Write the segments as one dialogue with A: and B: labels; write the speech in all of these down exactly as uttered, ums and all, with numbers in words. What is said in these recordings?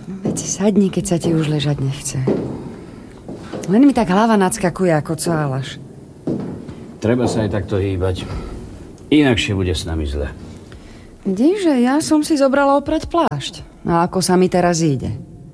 A: Veď sadni, keď sa ti už ležať nechce. Len mi tak hlava nadskakuje ako cálaš.
B: Treba sa aj takto hýbať. Inakšie bude s nami zle.
A: Vidíš, že ja som si zobrala oprať plášť. A ako sa mi teraz ide.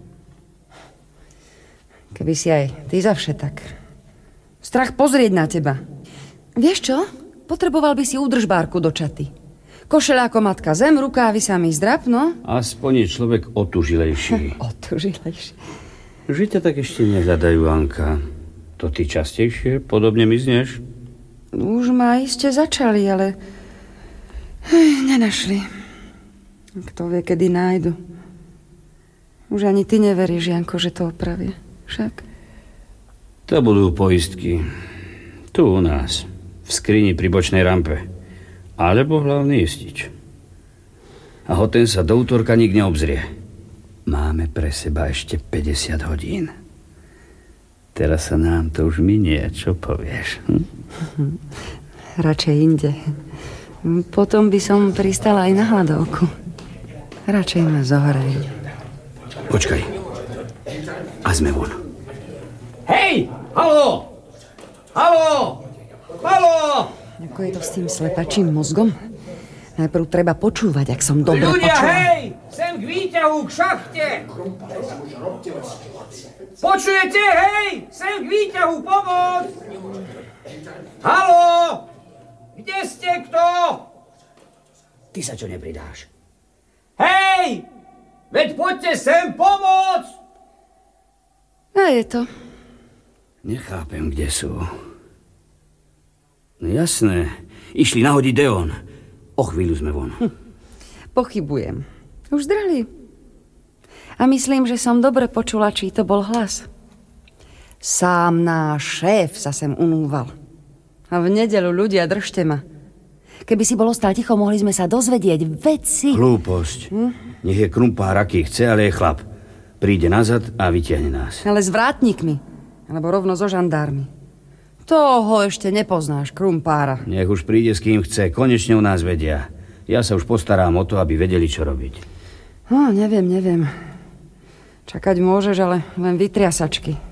A: Keby si aj ty zavše tak. Strach pozrieť na teba. Vieš čo? Potreboval by si údržbárku do čaty. Košeľ ako matka zem, rukávy sa mi zdrap, no?
B: Aspoň je človek otužilejší.
A: Otužilejší.
B: Že ťa tak ešte nehľadajú, Anka. To ty častejšie podobne mizneš?
A: Už ma iste začali, ale Hej, nenašli. Kto vie, kedy nájdu. Už ani ty neveríš, Janko, že to opravia. Však?
B: To budú poistky. Tu u nás. V skrini pri bočnej rampe. Alebo hlavný istič. A ho ten sa do útorka nik neobzrie. Máme pre seba ešte päťdesiat hodín. Teraz sa nám to už minie, čo povieš? Hm?
A: Radšej inde. Potom by som pristala aj na hladovku. Radšej ma zohrajú.
B: Počkaj. A sme von.
C: Hej! Haló! Haló! Haló!
A: Ako je to s tým slepačím mozgom? Najprv treba počúvať, ak som dobre
C: Ľudia,
A: počula.
C: hej! Sem k výťahu, k šachte! Počujete, hej? Sem k výťahu, pomoc! Haló! Kde ste, kto?
B: Ty sa čo nepridáš?
C: Hej! Veď poďte sem pomoc!
A: A je to.
B: Nechápem, kde sú. No jasné, išli nahodiť Deon. O chvíľu sme von.
A: Hm. Pochybujem. Už drali. A myslím, že som dobre počula, či to bol hlas. Sám náš šéf sa sem unúval. A v nedeľu ľudia, držte ma. Keby si bol ostal ticho, mohli sme sa dozvedieť veci.
B: Hlúposť. Hm? Nech je krumpár, aký chce, ale je chlap. Príde nazad a vytiahne nás.
A: Ale s vrátnikmi. Alebo rovno so žandármi. Toho ešte nepoznáš, krumpára.
B: Nech už príde s kým chce. Konečne u nás vedia. Ja sa už postarám o to, aby vedeli, čo robiť.
A: No, neviem, neviem. Čakať môžeš, ale len vytriasačky.